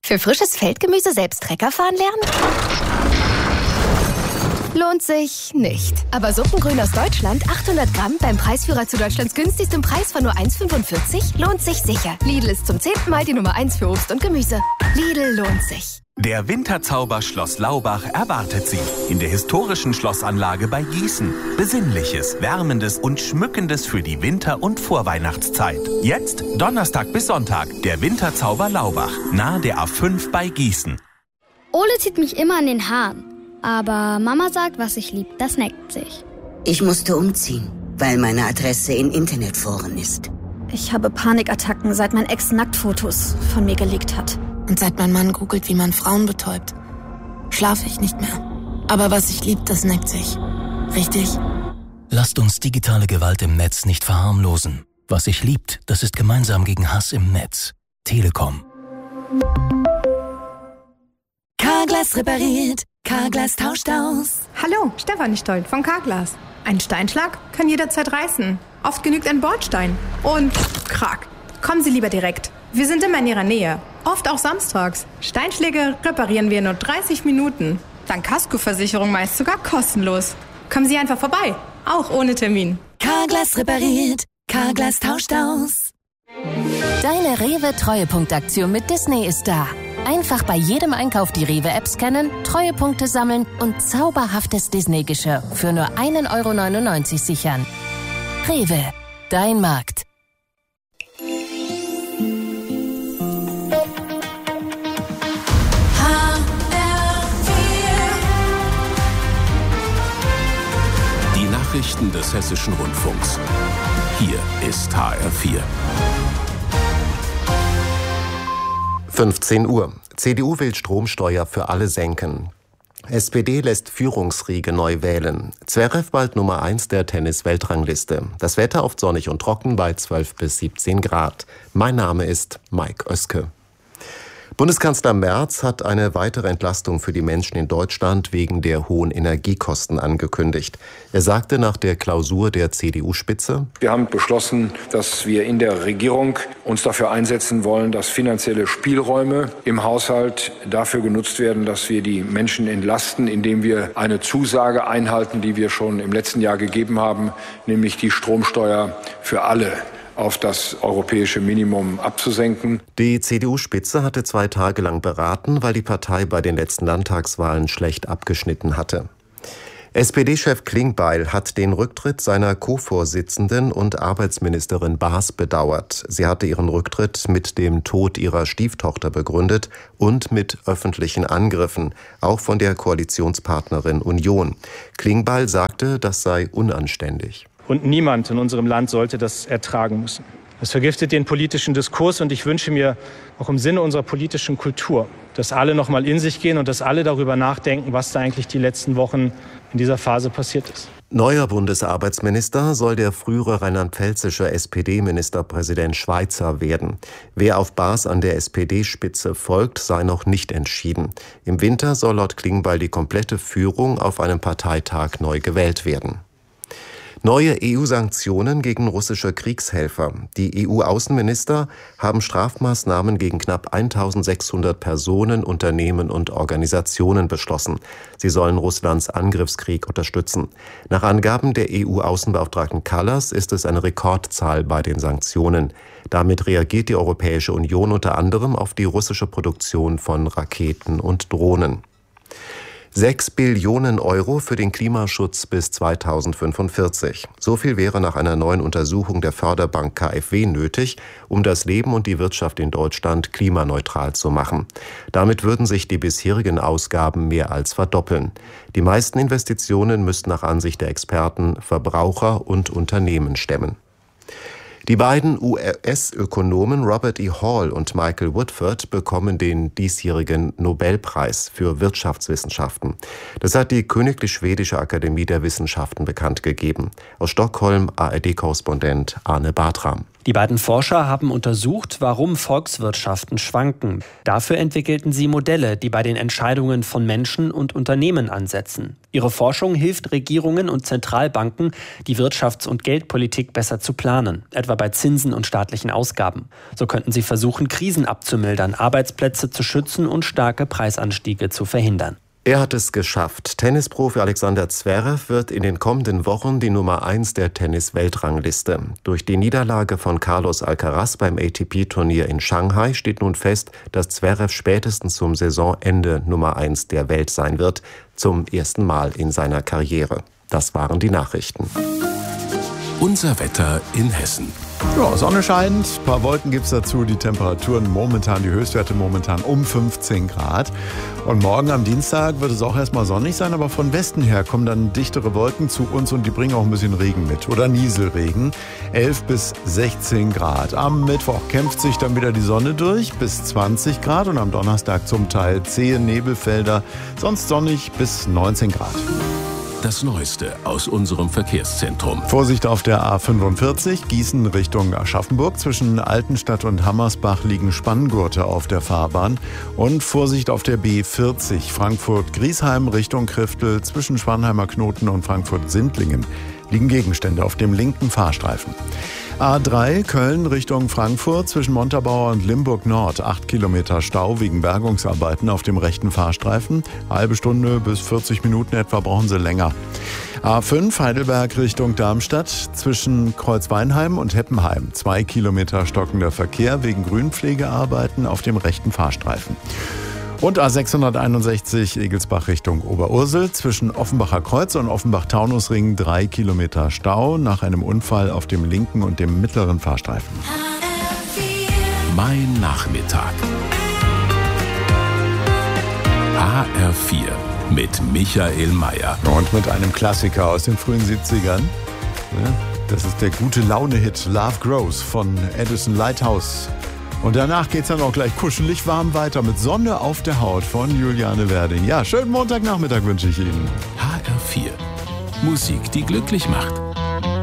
Für frisches Feldgemüse selbst Trecker fahren lernen? Lohnt sich nicht. Aber Suppengrün aus Deutschland, 800 Gramm, beim Preisführer zu Deutschlands günstigstem Preis von nur 1,45, lohnt sich sicher. Lidl ist zum 10. Mal die Nummer 1 für Obst und Gemüse. Lidl lohnt sich. Der Winterzauber Schloss Laubach erwartet Sie in der historischen Schlossanlage bei Gießen. Besinnliches, Wärmendes und Schmückendes für die Winter- und Vorweihnachtszeit. Jetzt, Donnerstag bis Sonntag, der Winterzauber Laubach, nahe der A5 bei Gießen. Ole zieht mich immer an den Haaren. Aber Mama sagt, was ich lieb, das neckt sich. Ich musste umziehen, weil meine Adresse in Internetforen ist. Ich habe Panikattacken, seit mein Ex Nacktfotos von mir gelegt hat. Und seit mein Mann googelt, wie man Frauen betäubt, schlafe ich nicht mehr. Aber was ich lieb, das neckt sich. Richtig? Lasst uns digitale Gewalt im Netz nicht verharmlosen. Was sich liebt, das ist gemeinsam gegen Hass im Netz. Telekom. Carglass repariert. Carglass tauscht aus. Hallo, Stefanie Stoll von Carglass. Ein Steinschlag kann jederzeit reißen. Oft genügt ein Bordstein. Und krack. Kommen Sie lieber direkt. Wir sind immer in Ihrer Nähe. Oft auch samstags. Steinschläge reparieren wir in nur 30 Minuten. Dank Kaskoversicherung meist sogar kostenlos. Kommen Sie einfach vorbei. Auch ohne Termin. Carglass repariert. Carglass tauscht aus. Deine Rewe-Treuepunktaktion mit Disney ist da. Einfach bei jedem Einkauf die Rewe-App scannen, Treuepunkte sammeln und zauberhaftes Disney-Geschirr für nur 1,99 € sichern. Rewe, dein Markt. Die Nachrichten des Hessischen Rundfunks. Hier ist HR4. 15 Uhr. CDU will Stromsteuer für alle senken. SPD lässt Führungsriege neu wählen. Zverev bald Nummer 1 der Tennis-Weltrangliste. Das Wetter oft sonnig und trocken bei 12 bis 17 Grad. Mein Name ist Mike Oeske. Bundeskanzler Merz hat eine weitere Entlastung für die Menschen in Deutschland wegen der hohen Energiekosten angekündigt. Er sagte nach der Klausur der CDU-Spitze: Wir haben beschlossen, dass wir in der Regierung uns dafür einsetzen wollen, dass finanzielle Spielräume im Haushalt dafür genutzt werden, dass wir die Menschen entlasten, indem wir eine Zusage einhalten, die wir schon im letzten Jahr gegeben haben, nämlich die Stromsteuer für alle auf das europäische Minimum abzusenken. Die CDU-Spitze hatte 2 Tage lang beraten, weil die Partei bei den letzten Landtagswahlen schlecht abgeschnitten hatte. SPD-Chef Klingbeil hat den Rücktritt seiner Co-Vorsitzenden und Arbeitsministerin Baas bedauert. Sie hatte ihren Rücktritt mit dem Tod ihrer Stieftochter begründet und mit öffentlichen Angriffen, auch von der Koalitionspartnerin Union. Klingbeil sagte, das sei unanständig. Und niemand in unserem Land sollte das ertragen müssen. Das vergiftet den politischen Diskurs und ich wünsche mir auch im Sinne unserer politischen Kultur, dass alle noch mal in sich gehen und dass alle darüber nachdenken, was da eigentlich die letzten Wochen in dieser Phase passiert ist. Neuer Bundesarbeitsminister soll der frühere rheinland-pfälzische SPD-Ministerpräsident Schweizer werden. Wer auf Baas an der SPD-Spitze folgt, sei noch nicht entschieden. Im Winter soll laut Klingbeil die komplette Führung auf einem Parteitag neu gewählt werden. Neue EU-Sanktionen gegen russische Kriegshelfer. Die EU-Außenminister haben Strafmaßnahmen gegen knapp 1600 Personen, Unternehmen und Organisationen beschlossen. Sie sollen Russlands Angriffskrieg unterstützen. Nach Angaben der EU-Außenbeauftragten Kallas ist es eine Rekordzahl bei den Sanktionen. Damit reagiert die Europäische Union unter anderem auf die russische Produktion von Raketen und Drohnen. 6 Billionen € für den Klimaschutz bis 2045. So viel wäre nach einer neuen Untersuchung der Förderbank KfW nötig, um das Leben und die Wirtschaft in Deutschland klimaneutral zu machen. Damit würden sich die bisherigen Ausgaben mehr als verdoppeln. Die meisten Investitionen müssten nach Ansicht der Experten Verbraucher und Unternehmen stemmen. Die beiden US-Ökonomen Robert E. Hall und Michael Woodford bekommen den diesjährigen Nobelpreis für Wirtschaftswissenschaften. Das hat die Königlich Schwedische Akademie der Wissenschaften bekannt gegeben. Aus Stockholm ARD-Korrespondent Arne Bartram. Die beiden Forscher haben untersucht, warum Volkswirtschaften schwanken. Dafür entwickelten sie Modelle, die bei den Entscheidungen von Menschen und Unternehmen ansetzen. Ihre Forschung hilft Regierungen und Zentralbanken, die Wirtschafts- und Geldpolitik besser zu planen, etwa bei Zinsen und staatlichen Ausgaben. So könnten sie versuchen, Krisen abzumildern, Arbeitsplätze zu schützen und starke Preisanstiege zu verhindern. Er hat es geschafft. Tennisprofi Alexander Zverev wird in den kommenden Wochen die Nummer 1 der Tennis-Weltrangliste. Durch die Niederlage von Carlos Alcaraz beim ATP-Turnier in Shanghai steht nun fest, dass Zverev spätestens zum Saisonende Nummer 1 der Welt sein wird, zum ersten Mal in seiner Karriere. Das waren die Nachrichten. Unser Wetter in Hessen. Ja, Sonne scheint, ein paar Wolken gibt es dazu. Die Temperaturen momentan, die Höchstwerte momentan um 15 Grad. Und morgen am Dienstag wird es auch erstmal sonnig sein, aber von Westen her kommen dann dichtere Wolken zu uns und die bringen auch ein bisschen Regen mit oder Nieselregen. 11 bis 16 Grad. Am Mittwoch kämpft sich dann wieder die Sonne durch bis 20 Grad und am Donnerstag zum Teil zähe Nebelfelder, sonst sonnig bis 19 Grad. Das Neueste aus unserem Verkehrszentrum. Vorsicht auf der A45, Gießen Richtung Aschaffenburg. Zwischen Altenstadt und Hammersbach liegen Spanngurte auf der Fahrbahn. Und Vorsicht auf der B40, Frankfurt-Griesheim Richtung Kriftel. Zwischen Schwanheimer Knoten und Frankfurt-Sindlingen liegen Gegenstände auf dem linken Fahrstreifen. A3 Köln Richtung Frankfurt zwischen Montabaur und Limburg Nord. 8 Kilometer Stau wegen Bergungsarbeiten auf dem rechten Fahrstreifen. Halbe Stunde bis 40 Minuten etwa brauchen sie länger. A5 Heidelberg Richtung Darmstadt zwischen Kreuzweinheim und Heppenheim. 2 Kilometer stockender Verkehr wegen Grünpflegearbeiten auf dem rechten Fahrstreifen. Und A661 Egelsbach Richtung Oberursel zwischen Offenbacher Kreuz und Offenbach-Taunusring 3 Kilometer Stau nach einem Unfall auf dem linken und dem mittleren Fahrstreifen. Mein Nachmittag. HR4 mit Michael Mayer. Und mit einem Klassiker aus den frühen 70ern. Das ist der Gute-Laune-Hit Love Grows von Edison Lighthouse. Und danach geht's dann auch gleich kuschelig warm weiter mit Sonne auf der Haut von Juliane Werding. Ja, schönen Montagnachmittag wünsche ich Ihnen. HR4. Musik, die glücklich macht.